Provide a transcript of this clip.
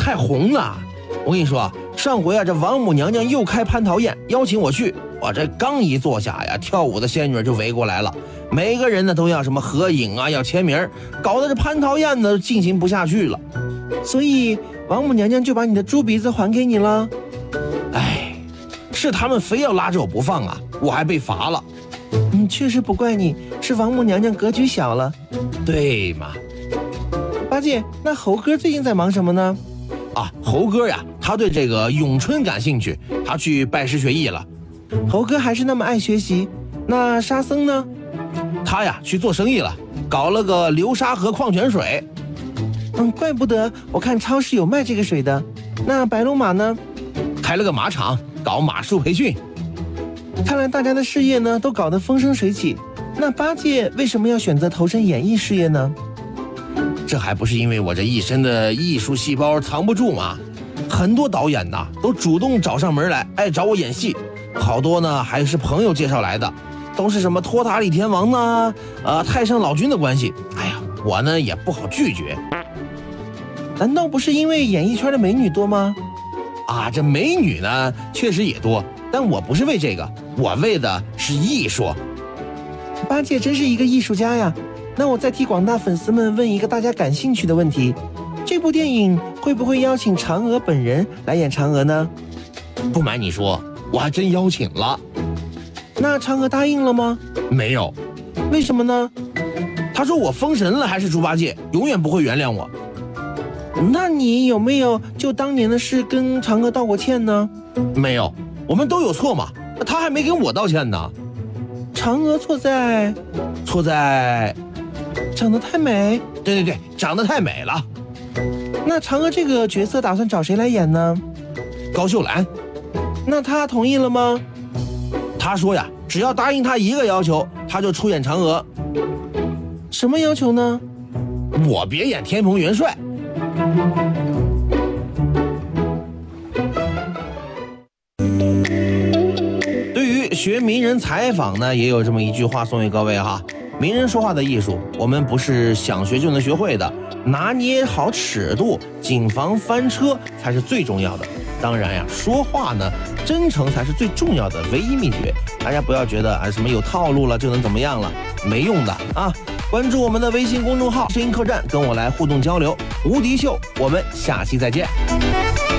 太红了。我跟你说，上回啊，这王母娘娘又开蟠桃宴，邀请我去，我这刚一坐下呀，跳舞的仙女就围过来了，每个人呢都要什么合影啊，要签名，搞得这蟠桃宴呢进行不下去了。所以王母娘娘就把你的猪鼻子还给你了。哎，是他们非要拉着我不放啊，我还被罚了。确实不怪你，是王母娘娘格局小了。对嘛。八戒，那猴哥最近在忙什么呢？啊，猴哥呀，他对这个咏春感兴趣，他去拜师学艺了。猴哥还是那么爱学习。那沙僧呢？他呀去做生意了，搞了个流沙河矿泉水。怪不得我看超市有卖这个水的。那白龙马呢？开了个马场，搞马术培训。看来大家的事业呢都搞得风生水起。那八戒为什么要选择投身演艺事业呢？这还不是因为我这一身的艺术细胞藏不住吗？很多导演呐都主动找上门来，找我演戏，好多呢还是朋友介绍来的，都是什么托塔李天王呢，太上老君的关系。哎呀，我呢也不好拒绝。难道不是因为演艺圈的美女多吗？啊，这美女呢确实也多，但我不是为这个，我为的是艺术。八戒真是一个艺术家呀。那我再替广大粉丝们问一个大家感兴趣的问题，这部电影会不会邀请嫦娥本人来演嫦娥呢？不瞒你说，我还真邀请了。那嫦娥答应了吗？没有。为什么呢？她说我封神了还是猪八戒，永远不会原谅我。那你有没有就当年的事跟嫦娥道过歉呢？没有，我们都有错嘛，她还没跟我道歉呢。嫦娥错在长得太美。对，长得太美了。那嫦娥这个角色打算找谁来演呢？高秀兰。那她同意了吗？她说呀，只要答应她一个要求，她就出演嫦娥。什么要求呢？我别演天蓬元帅。对于学名人采访呢，也有这么一句话送给各位哈。名人说话的艺术，我们不是想学就能学会的，拿捏好尺度，谨防翻车才是最重要的。当然呀，说话呢，真诚才是最重要的唯一秘诀。大家不要觉得什么有套路了就能怎么样了，没用的啊！关注我们的微信公众号“声音客栈”，跟我来互动交流。无敌秀，我们下期再见。